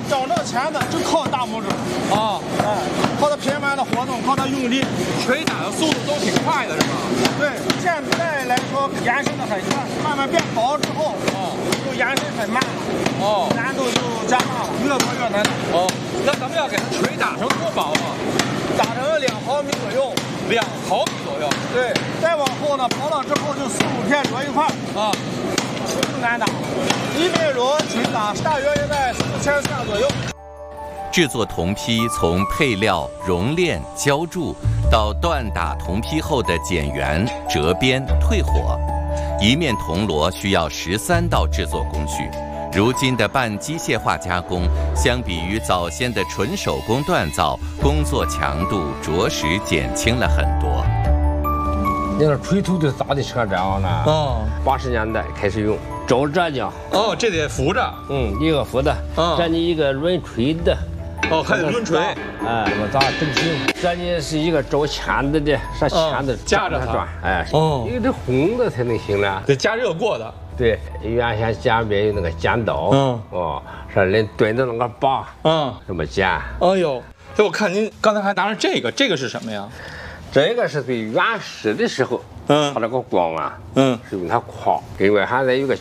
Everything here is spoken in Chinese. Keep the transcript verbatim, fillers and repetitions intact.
找这钳子就靠大拇指啊， 哎，靠它频繁的活动，靠它用力。 捶打的速度都挺快的，是吧？ 对，现在来说延伸的很快，慢慢变薄之后， 哦， 就延伸很慢了， 哦， 难度就加大了，越做越难打。 哦，那咱们要给它捶打成多薄啊？ 打成两毫米左右。 两毫米左右。 对，再往后呢，刨了之后就四五片摞一块啊， 更难打。一面摞捶打大约在四千下左右。 制作铜坯从配料、熔炼、浇铸到锻打铜坯后的剪圆、折边、退火，一面铜螺需要十三道制作工序。如今的半机械化加工，相比于早先的纯手工锻造，工作强度着实减轻了很多。 那个锤头的大的车这样呢， 哦， 八十年代开始用轴折浆， 哦，这得扶着， 嗯，一个扶的， 嗯这里一个抡锤的， 哦，还得抡锤， 哎，这么咋整形？这里是一个找钳子的，啥钳子夹着它转，哎， 哦， 因为这红的才能行呢， 得加热过的。 对，原先家边有那个剪刀， 嗯， 哦，说人蹲着那个把， 嗯， 这么剪。 哎呦，哎，我看您刚才还拿着这个，这个是什么呀？ 这个是最原始的时候， 嗯， 它那个光啊， 嗯， 是用它框，跟外还得有个